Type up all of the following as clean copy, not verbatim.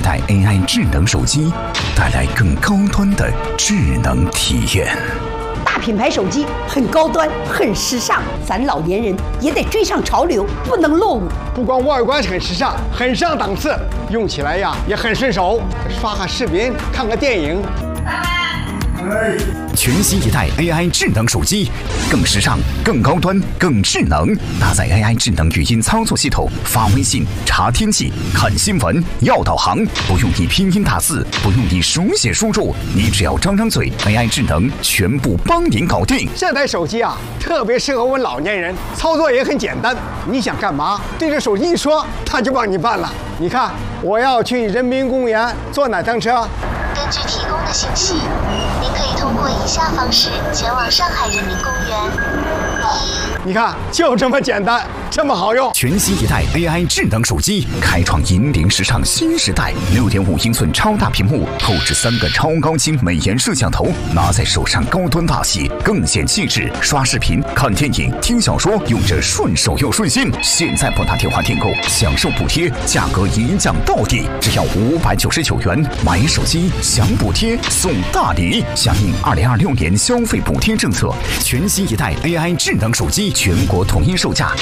代 AI 智能手机，带来更高端的智能体验。 大品牌手机很高端，很时尚，咱老年人也得追上潮流，不能落伍。 不光外观很时尚，很上档次，用起来呀也很顺手，刷个视频，看个电影。 全新一代 AI 智能手机，更时尚、更高端、更智能，搭载 AI 智能语音操作系统，发微信、查天气、看新闻、要导航，不用你拼音打字，不用你手写输入，你只要张张嘴 ，AI 智能全部帮您搞定。 这台手机啊，特别适合我们老年人，操作也很简单。你想干嘛，对着手机一说，它就帮你办了。你看，我要去人民公园坐哪趟车？ 根据提供的信息，您可以通过以下方式前往上海人民公园。 你看，就这么简单，这么好用。 全新一代 AI 智能手机，开创引领时尚新时代。6.5英寸超大屏幕，后置3个超高清美颜摄像头，拿在手上高端大气，更显气质。刷视频、看电影、听小说，用着顺手又顺心。现在拨打电话订购，享受补贴，价格一降到底，只要599元。买手机享补贴送大礼，响应2026年消费补贴政策。全新一代 AI 智能手机，全国统一售价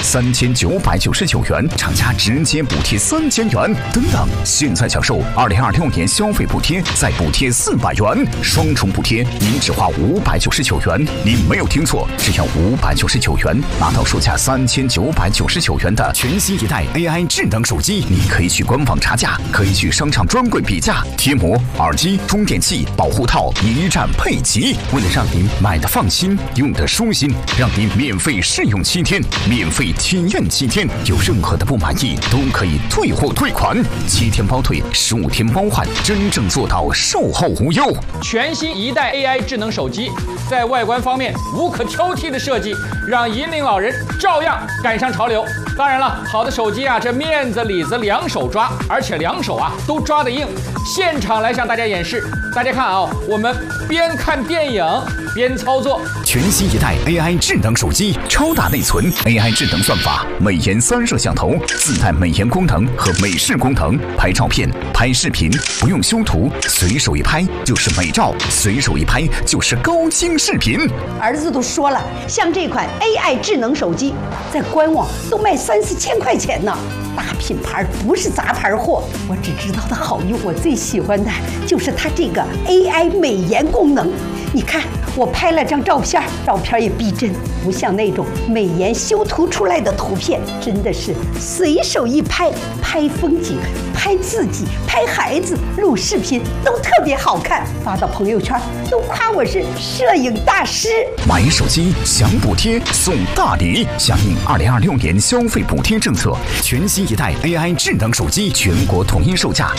3999元，厂家直接补贴3000元。等等，现在享受2026年消费补贴，再补贴400元，双重补贴，您只花599元。您没有听错，只要599元，拿到售价3999元的全新一代 AI 智能手机。你可以去官网查价，可以去商场专柜比价，贴膜、耳机、充电器、保护套一站配齐。为了让您买的放心，用的舒心，让您免费试用7天，免费体验7天，有任何的不满意都可以退货退款，7天包退，15天包换，真正做到售后无忧。 全新一代 AI 智能手机，在外观方面无可挑剔的设计，让引领老人照样赶上潮流。当然了，好的手机啊，这面子里子两手抓，而且两手啊都抓得硬。现场来向大家演示，大家看啊，我们边看电影边操作。 全新一代 AI 智能手机，超大内存 AI 智能算法，美颜3摄像头，自带美颜功能和美视功能，拍照片、拍视频不用修图，随手一拍就是美照，随手一拍就是高清视频。 儿子都说了，像这款 AI 智能手机，在官网都卖3-4千块钱呢。大品牌不是杂牌货，我只知道它好用，我最喜欢的就是它这个 AI 美颜功能。你看，我拍了张照片，照片也逼真，不像那种美颜修图出来的图片，真的是随手一拍，拍风景、拍自己、拍孩子、录视频都特别好看，发到朋友圈都夸我是摄影大师。 买手机享补贴送大礼，响应2026年消费补贴政策，全新一代 AI 智能手机，全国统一售价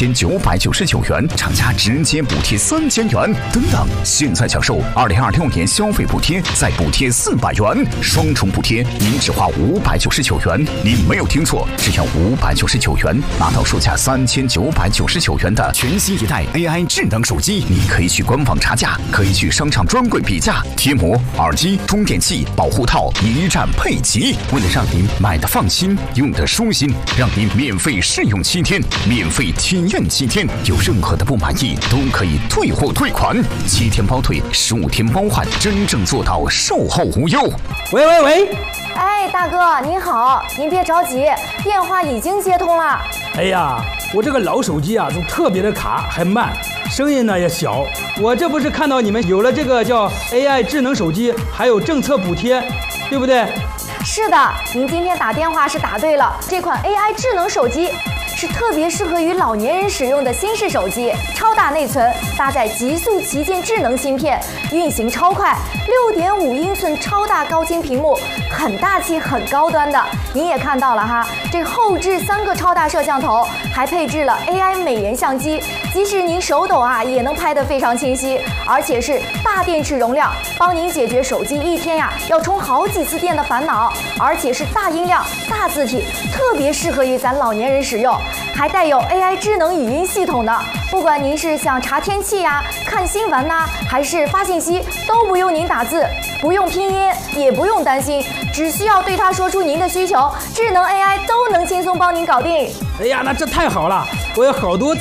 3999元，厂家直接补贴3000元。等等，现在享受2026年消费补贴，再补贴400元，双重补贴，您只花599元。您没有听错，只要599元，拿到售价3999元的全新一代 AI 智能手机。你可以去官网查价，可以去商场专柜比价，贴膜、耳机、充电器、保护套一站配齐。为了让您买的放心，用的舒心，让您免费试用7天，免费体验7天，有任何的不满意都可以退货退款，7天包退，15天包换，真正做到售后无忧。 喂， 哎，大哥您好，您别着急，电话已经接通了。 哎呀，我这个老手机啊，都特别的卡，还慢，声音呢也小。我这不是看到你们有了这个叫 AI 智能手机，还有政策补贴，对不对？ 是的，您今天打电话是打对了，这款 AI 智能手机是特别适合于老年人使用的新式手机，超大内存，搭载极速旗舰智能芯片，运行超快，6.5英寸超大高清屏幕，很大气很高端的。您也看到了哈，这后置3个超大摄像头，还配置了 AI 美颜相机，即使您手抖啊，也能拍得非常清晰，而且是大电池容量，帮您解决手机一天呀要充好几次电的烦恼，而且是大音量、大字体，特别适合于咱老年人使用。还带有 AI 智能语音系统的，不管您是想查天气呀、看新闻呐，还是发信息，都不用您打字，不用拼音，也不用担心，只需要对它说出您的需求，智能 AI 都能轻松帮您搞定。 哎呀，那这太好了，我有好多